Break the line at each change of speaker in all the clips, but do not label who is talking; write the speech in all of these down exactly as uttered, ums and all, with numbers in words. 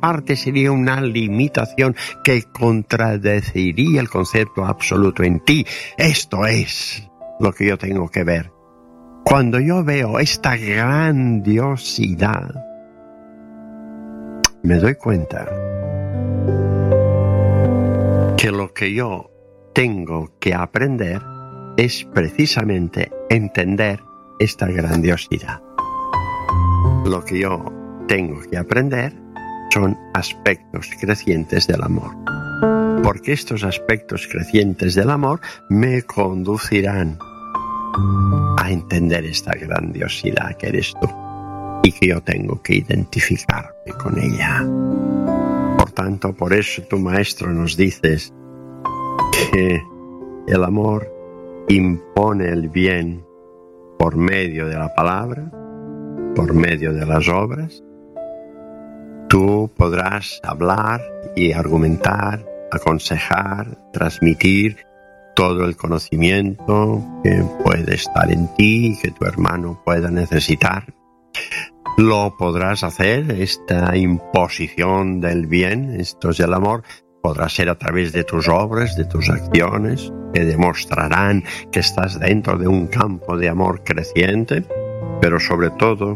parte sería una limitación que contradeciría el concepto absoluto en ti. Esto es lo que yo tengo que ver. Cuando yo veo esta grandiosidad, me doy cuenta que lo que yo tengo que aprender es precisamente entender esta grandiosidad. Lo que yo tengo que aprender son aspectos crecientes del amor, porque estos aspectos crecientes del amor me conducirán a entender esta grandiosidad que eres tú y que yo tengo que identificarme con ella. Por tanto, por eso tu maestro nos dices que el amor impone el bien por medio de la palabra, por medio de las obras. Tú podrás hablar y argumentar, aconsejar, transmitir todo el conocimiento que puede estar en ti y que tu hermano pueda necesitar. Lo podrás hacer, esta imposición del bien, esto es el amor, podrá ser a través de tus obras, de tus acciones, que demostrarán que estás dentro de un campo de amor creciente, pero sobre todo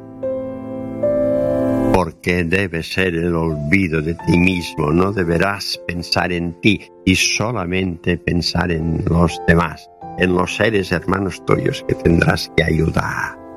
porque debe ser el olvido de ti mismo. No deberás pensar en ti y solamente pensar en los demás, en los seres hermanos tuyos que tendrás que ayudar.